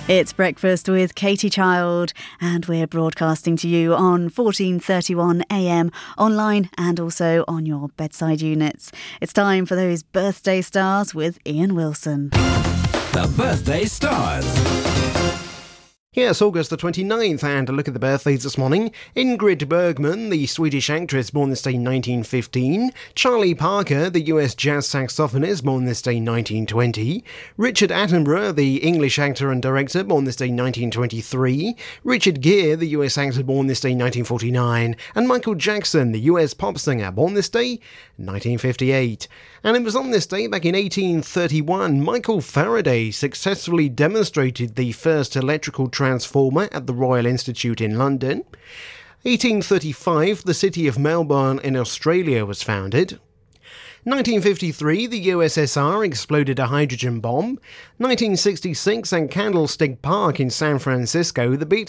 It's Breakfast with Katie Child, and we're broadcasting to you on 1431 AM, online and also on your bedside units. It's time for those birthday stars with Ian Wilson. The Birthday Stars. Yes, August the 29th, and a look at the birthdays this morning. Ingrid Bergman, the Swedish actress, born this day 1915. Charlie Parker, the US jazz saxophonist, born this day 1920. Richard Attenborough, the English actor and director, born this day 1923. Richard Gere, the US actor, born this day 1949. And Michael Jackson, the US pop singer, born this day 1958. And it was on this day, back in 1831, Michael Faraday successfully demonstrated the first electrical transformer at the Royal Institute in London. 1835, the city of Melbourne in Australia was founded. 1953, the USSR exploded a hydrogen bomb. 1966, at Candlestick Park in San Francisco, the Beatles